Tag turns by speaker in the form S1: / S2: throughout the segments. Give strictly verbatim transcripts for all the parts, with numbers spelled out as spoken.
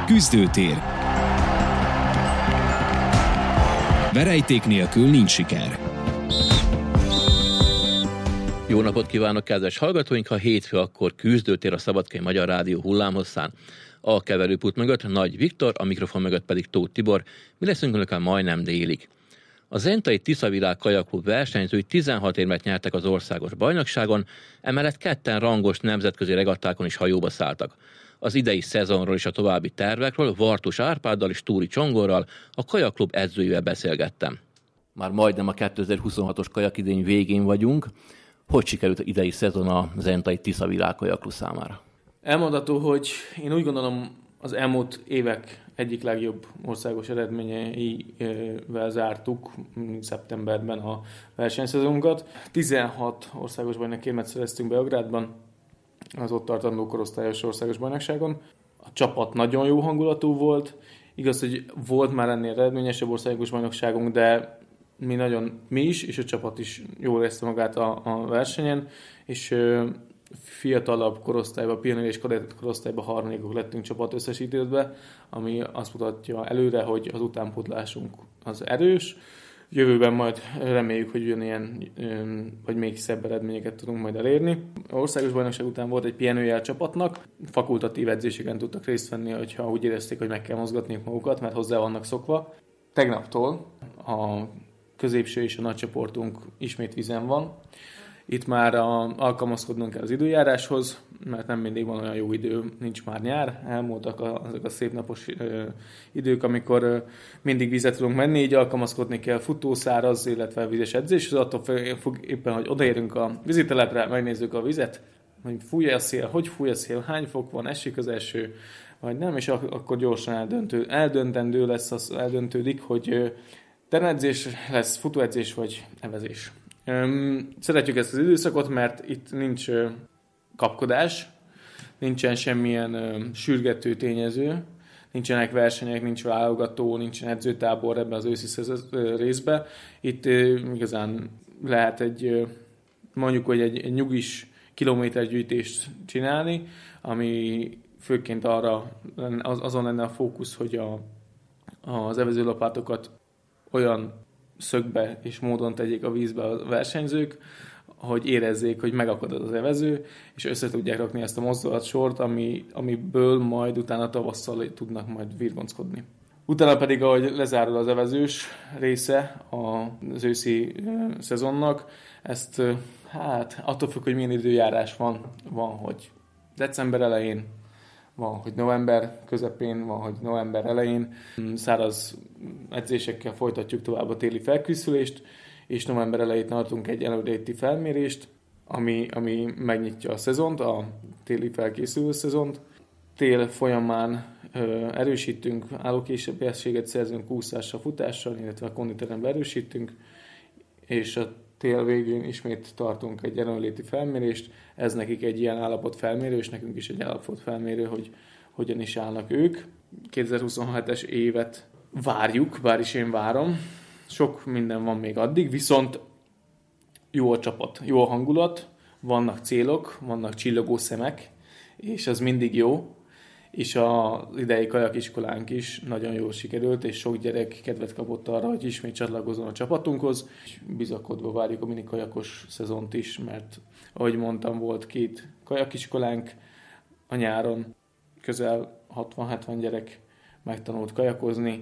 S1: Küzdőtér. Verejték nélkül nincs siker.
S2: Jó napot kívánok, kedves hallgatóink! Ha hétfő, akkor Küzdőtér a Szabadkai Magyar Rádió hullámhosszán. A keverőpult mögött Nagy Viktor, a mikrofon mögött pedig Tóth Tibor. Mi leszünk önökkel majdnem délig. A Zentai Tiszavilág kajakklub versenyzői tizenhat érmet nyertek az országos bajnokságon, emellett ketten rangos nemzetközi regattákon is hajóba szálltak. Az idei szezonról és a további tervekről Vartus Árpáddal és Túri Csongorral, a kajakklub edzőjével beszélgettem. Már majdnem a kétezer-huszonhatos kajakidény végén vagyunk. Hogy sikerült az idei szezon a Zentai Tiszavilág kajakklub számára?
S3: Elmondható, hogy én úgy gondolom, az elmúlt évek egyik legjobb országos eredményeivel zártuk szeptemberben a versenyszezonunkat. tizenhat országos bajnokérmet szereztünk Beográdban, az ott tartandó korosztályos országos bajnokságon. A csapat nagyon jó hangulatú volt. Igaz, hogy volt már ennél eredményesebb országos bajnokságunk, de mi nagyon, mi is, és a csapat is jól érezte magát a, a versenyen, és ö, fiatalabb korosztályban, pionér és kadett korosztályban harmadikok lettünk csapat összesítésbe, ami azt mutatja előre, hogy az utánpótlásunk az erős. Jövőben majd reméljük, hogy ugyanilyen, vagy még szebb eredményeket tudunk majd elérni. A országos bajnokság után volt egy pihenője a csapatnak, fakultatív edzéseken tudtak részt venni, hogyha úgy érezték, hogy meg kell mozgatniuk magukat, mert hozzá vannak szokva. Tegnaptól a középső és a nagy csoportunk ismét vízen van. Itt már a, alkalmazkodnunk kell az időjáráshoz, mert nem mindig van olyan jó idő, nincs már nyár. Elmúltak a, azok a szép napos ö, idők, amikor ö, mindig vizet tudunk menni, így alkalmazkodni kell futószáraz, illetve vizes edzés. Az attól függ éppen, hogy odaérünk a vízitelepre, megnézzük a vizet, hogy fúj a szél, hogy fúj a szél, hány fok van, esik az eső, vagy nem, és ak- akkor gyorsan eldöntő, eldöntendő lesz, az eldöntődik, hogy ö, termedzés lesz, futóedzés vagy evezés. Szeretjük ezt az időszakot, mert itt nincs kapkodás, nincsen semmilyen sürgető tényező, nincsenek versenyek, nincs válogató, nincsen edzőtábor ebben az őszi részben. Itt igazán lehet egy, mondjuk, hogy egy, egy nyugis kilométergyűjtést csinálni, ami főként arra, azon lenne a fókusz, hogy a, az evezőlapátokat olyan szögbe és módon tegyék a vízbe a versenyzők, hogy érezzék, hogy megakad az evező, és össze tudják rakni ezt a mozdulatsort, ami, amiből majd utána tavasszal tudnak majd virgonckodni. Utána pedig, ahogy lezárul az evezős része az őszi szezonnak, ezt hát attól függ, hogy milyen időjárás van, van, hogy december elején, van, hogy november közepén, van, hogy november elején. Száraz edzésekkel folytatjuk tovább a téli felkészülést, és november elején tartunk egy előréti felmérést, ami, ami megnyitja a szezont, a téli felkészülő szezont. Tél folyamán ö, erősítünk, állókészséget szerzünk úszással, futással, illetve a konditeremben erősítünk, és a tél végén ismét tartunk egy jelenléti felmérést. Ez nekik egy ilyen állapotfelmérő, és nekünk is egy állapotfelmérő, hogy hogyan is állnak ők. kétezer-huszonhetes évet várjuk, bár is én várom. Sok minden van még addig, viszont jó a csapat, jó a hangulat, vannak célok, vannak csillogó szemek, és az mindig jó. És az idei kajakiskolánk is nagyon jól sikerült, és sok gyerek kedvet kapott arra, hogy ismét csatlakozzon a csapatunkhoz. Bizakodva várjuk a minikajakos szezont is, mert ahogy mondtam, volt két kajakiskolánk a nyáron, közel hatvan-hetven gyerek megtanult kajakozni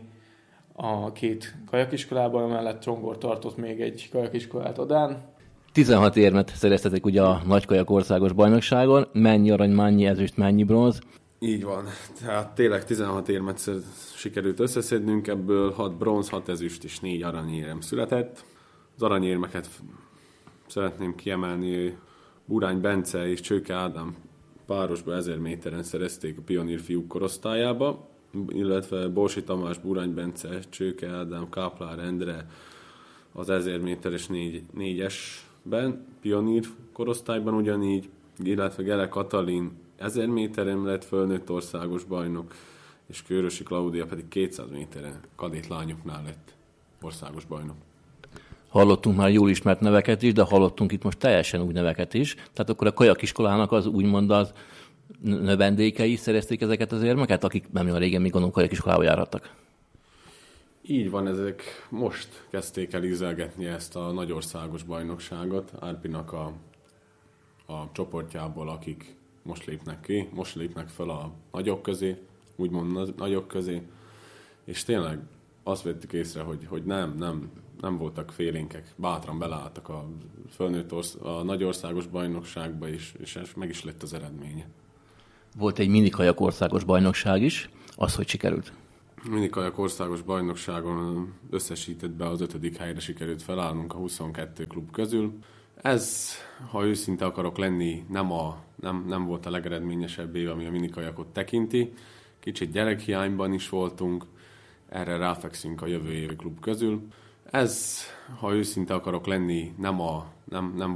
S3: a két kajakiskolában, mellett Csongor tartott még egy kajakiskolát Odán.
S2: tizenhat érmet szereztetek ugye a Nagykajak országos bajnokságon. Mennyi arany, mennyi ezüst, mennyi bronz?
S4: Így van. Tehát tényleg tizenhat érmet sikerült összeszednünk, ebből hat bronz, hat ezüst és négy aranyérem született. Az aranyérmeket szeretném kiemelni, Burány Bence és Csőke Ádám párosba ezer méteren szerezték a pionír fiúk korosztályába, illetve Borsi Tamás, Burány Bence, Csőke Ádám, Káplár Endre az ezer méteres négy, négyesben, pionír korosztályban ugyanígy, illetve Gele Katalin ezer méteren lett fölnőtt országos bajnok, és Kőrösi Klaudia pedig kétszáz méteren kadett lányoknál lett országos bajnok.
S2: Hallottunk már jól ismert neveket is, de hallottunk itt most teljesen új neveket is. Tehát akkor a kajakiskolának az úgymond az növendékei szerezték ezeket az érmeket, akik nem olyan régen még gondolom kajakiskolába járhattak?
S4: Így van, ezek most kezdték el ízelgetni ezt a nagyországos bajnokságot. Árpinak a, a csoportjából, akik most lépnek ki, most lépnek fel a nagyok közé, úgymond nagyok közé, és tényleg azt vettük észre, hogy, hogy nem, nem, nem voltak félénkek, bátran beleálltak a fölnőtt orsz, a nagyországos bajnokságba, és, és meg is lett az eredménye.
S2: Volt egy minikajak országos bajnokság is, az hogy sikerült?
S4: Minikajak országos bajnokságon összesítettben az ötödik helyre sikerült felállnunk a huszonkettő klub közül. Ez, ha őszinte akarok lenni, nem, a, nem, nem volt a legeredményesebb év, ami a minikajakot tekinti. Kicsit gyerekhiányban is voltunk, erre ráfekszünk a jövő évi klub közül. Ez, ha őszinte akarok lenni, nem, a, nem, nem